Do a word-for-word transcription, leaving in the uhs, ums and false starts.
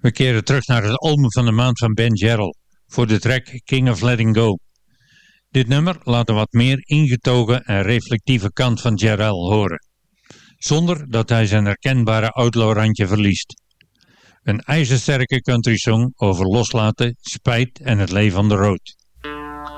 We keren terug naar het album van de maand van Ben Jarrell voor de track King of Letting Go. Dit nummer laat een wat meer ingetogen en reflectieve kant van Jarrell horen, zonder dat hij zijn herkenbare outlaw-randje verliest. Een ijzersterke country song over loslaten, spijt en het leven on the road.